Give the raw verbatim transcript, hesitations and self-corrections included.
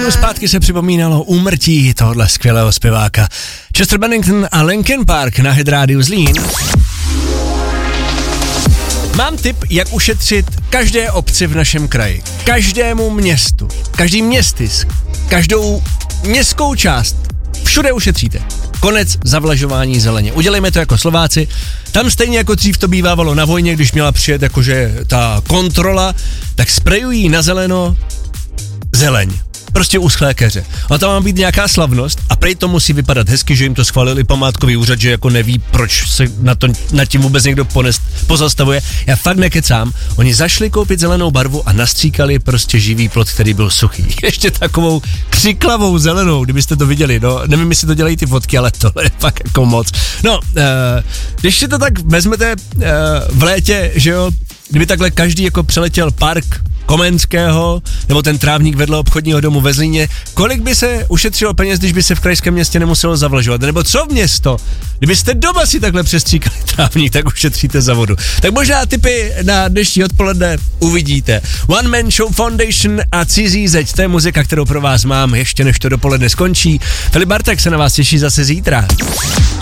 dnů zpátky se připomínalo úmrtí tohohle skvělého zpěváka. Chester Bennington a Linkin Park na Hit Radio Zlín. Mám tip, jak ušetřit každé obci v našem kraji, každému městu, každý městys, každou městskou část. Všude ušetříte. Konec zavlažování zeleně. Udělejme to jako Slováci. Tam stejně jako dřív to bývávalo na vojně, když měla přijet jakože ta kontrola, tak sprejují na zeleno zeleň. Prostě uschlé keře. A tam má být nějaká slavnost a prej to musí vypadat hezky, že jim to schválili památkový úřad, že jako neví, proč se na to, nad tím vůbec někdo ponest, pozastavuje. Já fakt nekecám. Oni zašli koupit zelenou barvu a nastříkali prostě živý plot, který byl suchý. Ještě takovou křiklavou zelenou, kdybyste to viděli. No, nevím, jestli to dělají ty fotky, ale tohle je fakt jako moc. No, uh, když si to tak vezmete uh, v létě, že jo, kdyby takhle každý jako přeletěl park Komenského, nebo ten trávník vedle obchodního domu ve Zlíně, kolik by se ušetřilo peněz, když by se v krajském městě nemuselo zavlažovat, nebo co město? Kdybyste doma si takhle přestříkali trávník, tak ušetříte za vodu. Tak možná tipy na dnešní odpoledne uvidíte. One Man Show Foundation a Cizí zeď, to je muzika, kterou pro vás mám, ještě než to dopoledne skončí. Filip Bartek se na vás těší zase zítra.